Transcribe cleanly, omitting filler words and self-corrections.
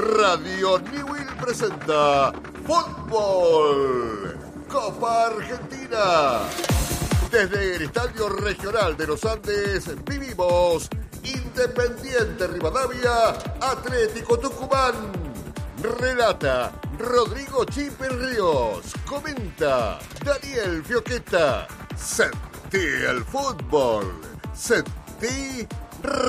Radio Newell presenta Fútbol Copa Argentina. Desde el Estadio Regional de los Andes vivimos Independiente Rivadavia, Atlético Tucumán. Relata Rodrigo Chipe Ríos. Comenta Daniel Fioqueta. Sentí el fútbol. Sentí